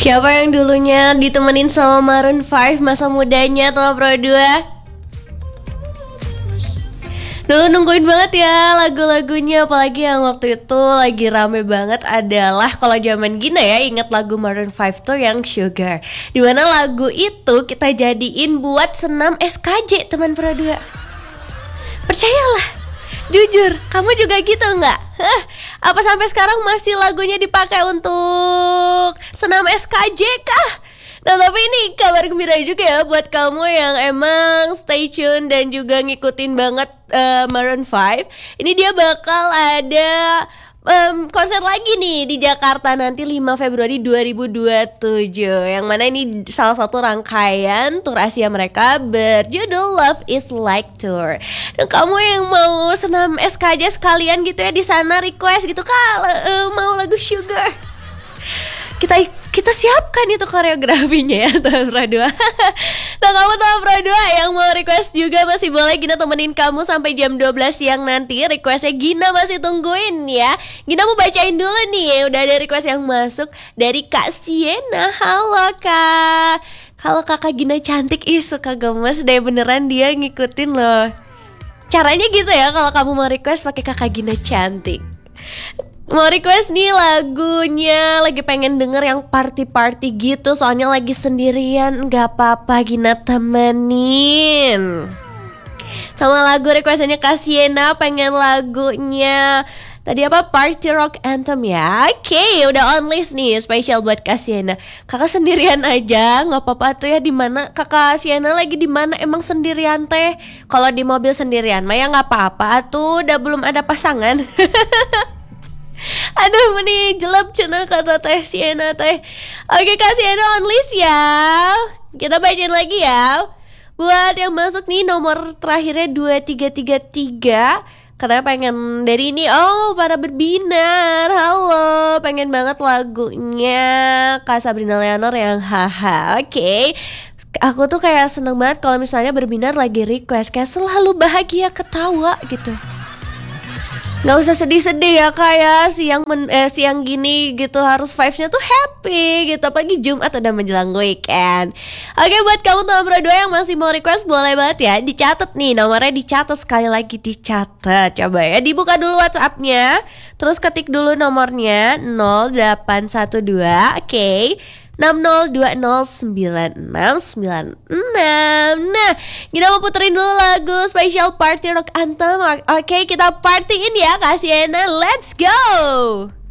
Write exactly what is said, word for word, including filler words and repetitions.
Siapa yang dulunya ditemenin sama Maroon five masa mudanya atau Pro dua? Dulu nungguin banget ya lagu-lagunya, apalagi yang waktu itu lagi rame banget adalah kalau zaman Gina ya, ingat lagu Maroon five tuh yang Sugar. Dimana lagu itu kita jadiin buat senam S K J teman Pro dua. Percayalah, jujur, kamu juga gitu nggak? Hah, apa sampai sekarang masih lagunya dipakai untuk senam S K J kah? Nah tapi ini kabar gembira juga ya buat kamu yang emang stay tune dan juga ngikutin banget uh, Maroon five. Ini dia bakal ada um, konser lagi nih di Jakarta nanti lima Februari dua ribu dua puluh tujuh. Yang mana ini salah satu rangkaian tour Asia mereka berjudul Love is Like Tour. Dan kamu yang mau senam S K J sekalian gitu ya di sana, request gitu kalau uh, mau lagu Sugar, kita kita siapkan itu koreografinya ya teman Pro dua. Nah kamu teman Pro dua yang mau request juga masih boleh, Gina temenin kamu sampai jam dua belas siang nanti. Requestnya Gina masih tungguin ya. Gina mau bacain dulu nih, udah ada request yang masuk dari Kak Siena. Halo Kak. Kalau kakak Gina cantik, ih suka gemes deh, beneran dia ngikutin loh. Caranya gitu ya kalau kamu mau request pakai kakak Gina cantik. Mau request nih lagunya, lagi pengen denger yang party-party gitu, soalnya lagi sendirian. Gak apa-apa, Gina temenin. Sama lagu requestannya Kak Siena, pengen lagunya tadi apa? Party Rock Anthem ya. Oke, okay, udah on list nih, spesial buat Kak Siena. Kakak sendirian aja, nggak apa-apa tuh ya. Di mana Kakak Siena lagi di mana? Emang sendirian teh? Kalau di mobil sendirian, mah ya nggak apa-apa tuh. Udah belum ada pasangan. Aduh meni jelek cina kata Teh Siena teh. Oke Kak Siena on list ya. Kita bacain lagi ya. Buat yang masuk nih nomor terakhirnya dua tiga tiga tiga, katanya pengen dari ini. Oh para berbinar, halo, pengen banget lagunya Kak Sabrina Leonor yang haha. Oke okay. Aku tuh kayak seneng banget kalau misalnya berbinar lagi request, kayak selalu bahagia ketawa gitu. Gak usah sedih-sedih ya kayak siang men, eh, siang gini gitu, harus vibes-nya tuh happy gitu, apalagi Jumat udah menjelang weekend. Oke buat kamu teman Pro dua yang masih mau request boleh banget ya, dicatat nih nomornya, dicatat sekali lagi, dicatat. Coba ya dibuka dulu WhatsApp-nya, terus ketik dulu nomornya nol delapan satu dua, oke okay, enam nol dua nol sembilan enam sembilan enam. Nah, kita mau puterin dulu lagu spesial Party Rock Anthem. Oke, kita partyin ya Kak Siena. Let's go.